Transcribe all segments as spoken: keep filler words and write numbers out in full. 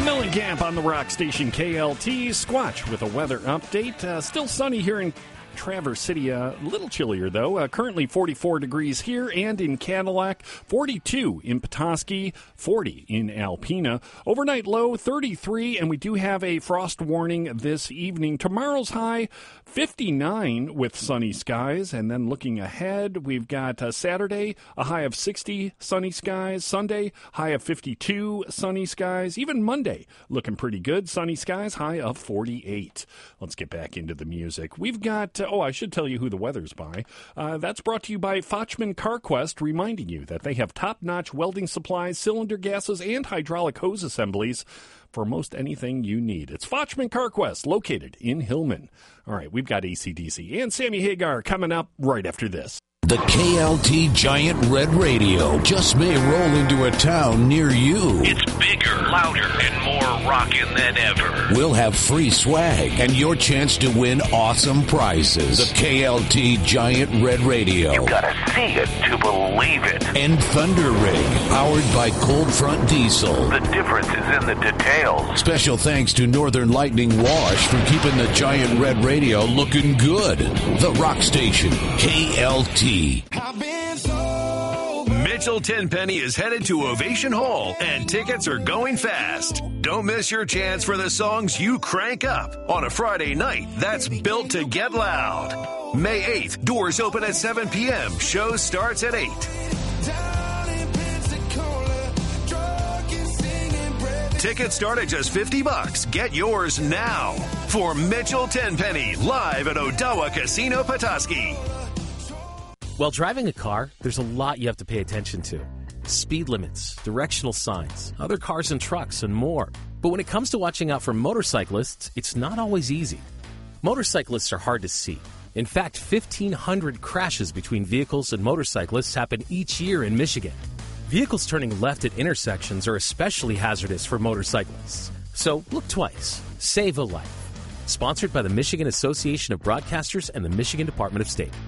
Mellencamp on the rock station K L T. Squatch with a weather update. Uh, still sunny here in Traverse City, a little chillier though. Uh, currently forty-four degrees here and in Cadillac, forty-two in Petoskey, forty in Alpena. Overnight low thirty-three, and we do have a frost warning this evening. Tomorrow's high fifty-nine with sunny skies, and then looking ahead, we've got uh, Saturday a high of sixty, sunny skies. Sunday high of fifty-two, sunny skies. Even Monday looking pretty good, sunny skies, high of forty-eight. Let's get back into the music. We've got. Uh, Oh, I should tell you who the weather's by. Uh, that's brought to you by Fochman CarQuest, reminding you that they have top-notch welding supplies, cylinder gases, and hydraulic hose assemblies for most anything you need. It's Fochman CarQuest, located in Hillman. All right, we've got A C D C and Sammy Hagar coming up right after this. The K L T Giant Red Radio just may roll into a town near you. It's bigger, louder, and more rockin' than ever. We'll have free swag and your chance to win awesome prizes. The K L T Giant Red Radio. You gotta see it to believe it. And Thunder Rig, powered by Cold Front Diesel. The difference is in the details. Special thanks to Northern Lightning Wash for keeping the Giant Red Radio looking good. The rock station, K L T. Mitchell Tenpenny is headed to Ovation Hall, and tickets are going fast. Don't miss your chance for the songs you crank up on a Friday night that's built to get loud. May eighth, doors open at seven p.m. Show starts at eight. Tickets start at just fifty bucks. Get yours now for Mitchell Tenpenny live at Odawa Casino Petoskey. While driving a car, there's a lot you have to pay attention to. Speed limits, directional signs, other cars and trucks, and more. But when it comes to watching out for motorcyclists, it's not always easy. Motorcyclists are hard to see. In fact, fifteen hundred crashes between vehicles and motorcyclists happen each year in Michigan. Vehicles turning left at intersections are especially hazardous for motorcyclists. So look twice. Save a life. Sponsored by the Michigan Association of Broadcasters and the Michigan Department of State.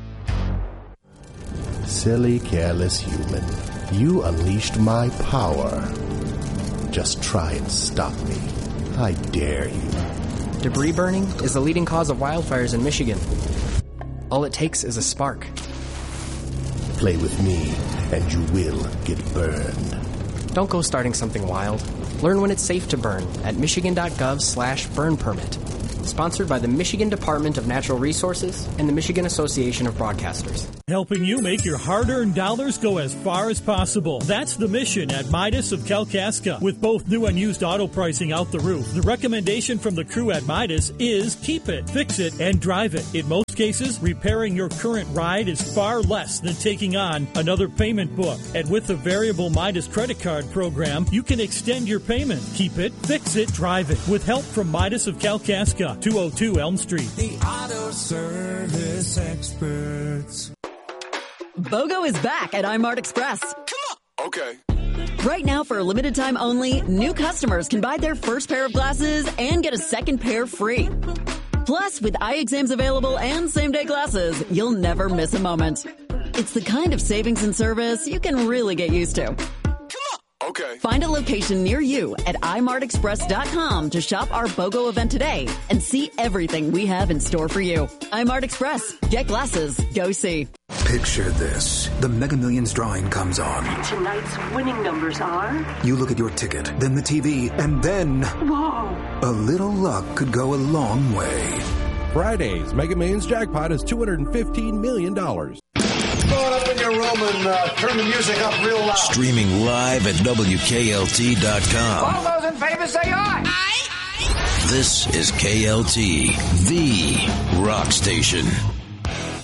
Silly, careless human. You unleashed my power. Just try and stop me. I dare you. Debris burning is the leading cause of wildfires in Michigan. All it takes is a spark. Play with me, and you will get burned. Don't go starting something wild. Learn when it's safe to burn at michigan.gov slash burn permit. Sponsored by the Michigan Department of Natural Resources and the Michigan Association of Broadcasters. Helping you make your hard-earned dollars go as far as possible. That's the mission at Midas of Kalkaska. With both new and used auto pricing out the roof, the recommendation from the crew at Midas is keep it, fix it, and drive it. In most cases, repairing your current ride is far less than taking on another payment book. And with the variable Midas credit card program, you can extend your payment. Keep it, fix it, drive it. With help from Midas of Kalkaska, two oh two Elm Street. The Auto Service Experts. BOGO is back at iMart Express. Come on. Okay. Right now, for a limited time only, new customers can buy their first pair of glasses and get a second pair free. Plus, with eye exams available and same-day glasses, you'll never miss a moment. It's the kind of savings and service you can really get used to. Okay. Find a location near you at i mart express dot com to shop our BOGO event today and see everything we have in store for you. iMart Express. Get glasses. Go see. Picture this. The Mega Millions drawing comes on. Tonight's winning numbers are... You look at your ticket, then the T V, and then... Whoa. A little luck could go a long way. Friday's Mega Millions jackpot is two hundred fifteen million dollars. Go up in your room and uh, turn the music up real loud. Streaming live at W K L T dot com. All those in favor say aye. Aye. This is K L T, the rock station.